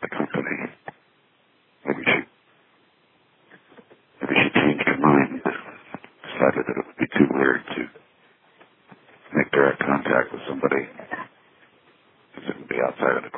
the company. Maybe she changed her mind, decided that it would be too weird to make direct contact with somebody, because it would be outside of the